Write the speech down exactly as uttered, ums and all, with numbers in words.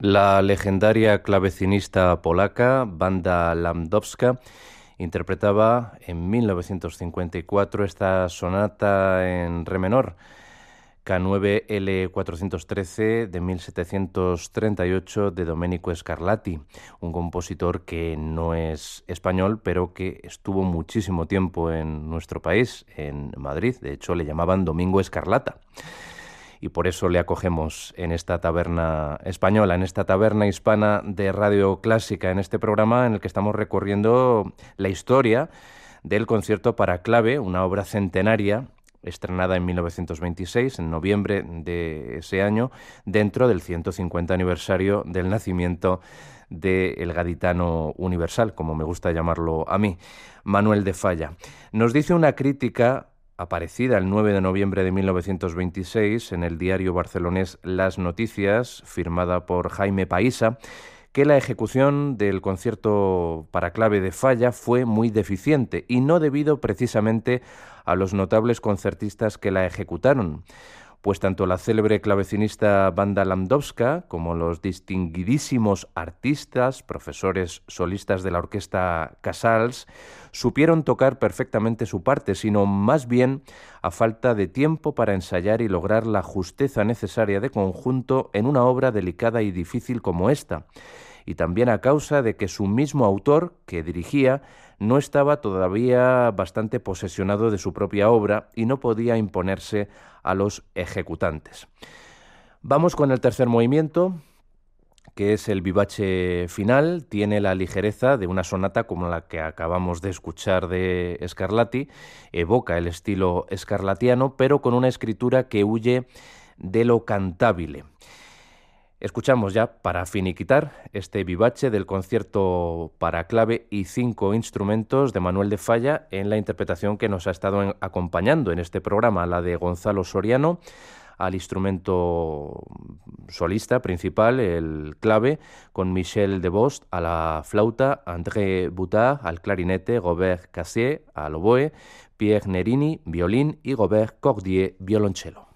La legendaria clavecinista polaca Wanda Landowska interpretaba en mil novecientos cincuenta y cuatro esta sonata en re menor, K nueve L cuatrocientos trece de mil setecientos treinta y ocho de Domenico Scarlatti, un compositor que no es español, pero que estuvo muchísimo tiempo en nuestro país, en Madrid. De hecho, le llamaban Domingo Escarlata. Y por eso le acogemos en esta taberna española, en esta taberna hispana de Radio Clásica, en este programa en el que estamos recorriendo la historia del concierto para clave, una obra centenaria estrenada en mil novecientos veintiséis, en noviembre de ese año, dentro del ciento cincuenta aniversario del nacimiento del gaditano universal, como me gusta llamarlo a mí, Manuel de Falla. Nos dice una crítica aparecida el nueve de noviembre de mil novecientos veintiséis en el diario barcelonés Las Noticias, firmada por Jaime Paísa, que la ejecución del concierto para clave de Falla fue muy deficiente y no debido precisamente a los notables concertistas que la ejecutaron, pues tanto la célebre clavecinista Wanda Landowska como los distinguidísimos artistas, profesores solistas de la orquesta Casals, supieron tocar perfectamente su parte, sino más bien a falta de tiempo para ensayar y lograr la justeza necesaria de conjunto en una obra delicada y difícil como esta, y también a causa de que su mismo autor, que dirigía, no estaba todavía bastante posesionado de su propia obra y no podía imponerse a los ejecutantes. Vamos con el tercer movimiento, que es el vivace final. Tiene la ligereza de una sonata como la que acabamos de escuchar de Scarlatti, evoca el estilo scarlattiano, pero con una escritura que huye de lo cantable. Escuchamos ya, para finiquitar, este vivace del concierto para clave y cinco instrumentos de Manuel de Falla en la interpretación que nos ha estado en, acompañando en este programa, la de Gonzalo Soriano, al instrumento solista principal, el clave, con Michel Debost a la flauta, André Boutard al clarinete, Robert Cassier al oboe, Pierre Nerini, violín y Robert Cordier, violonchelo.